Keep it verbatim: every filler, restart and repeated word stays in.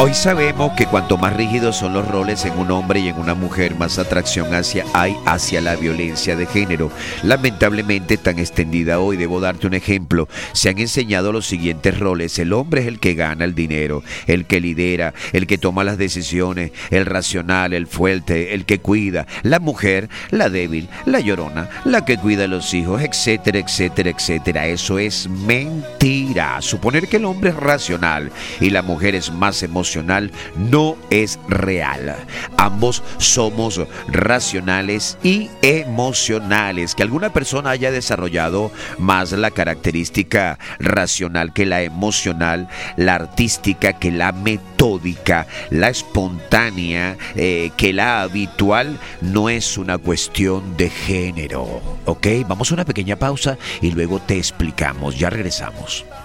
Hoy sabemos que cuanto más rígidos son los roles en un hombre y en una mujer, más atracción hacia, hay hacia la violencia de género. Lamentablemente tan extendida hoy. Debo darte un ejemplo. Se han enseñado los siguientes roles. El hombre es el que gana el dinero, el que lidera, el que toma las decisiones, el racional, el fuerte, el que cuida. La mujer, la débil, la llorona, la que cuida a los hijos, etcétera, etcétera, etcétera. Eso es mentira. Suponer que el hombre es racional y la mujer es más emocional no es real. Ambos somos racionales y emocionales. Que alguna persona haya desarrollado más la característica racional que la emocional, la artística que la metódica, la espontánea eh, que la habitual, no es una cuestión de género. ¿Ok? Vamos a una pequeña pausa y luego te explicamos. Ya regresamos.